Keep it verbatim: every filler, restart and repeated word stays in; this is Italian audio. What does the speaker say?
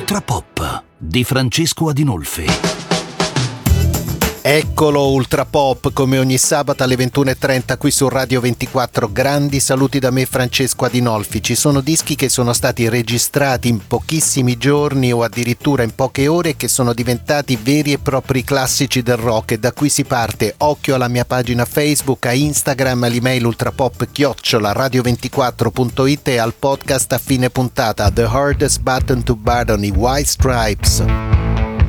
Ultra Pop di Francesco Adinolfi. Eccolo Ultra Pop, come ogni sabato alle ventuno e trenta qui su Radio ventiquattro. Grandi saluti da me, Francesco Adinolfi. Ci sono dischi che sono stati registrati in pochissimi giorni o addirittura in poche ore e che sono diventati veri e propri classici del rock, e da qui si parte. Occhio alla mia pagina Facebook, a Instagram, all'email ultrapop chiocciola radio ventiquattro punto it e al podcast a fine puntata The Hardest Button to Button, i White Stripes.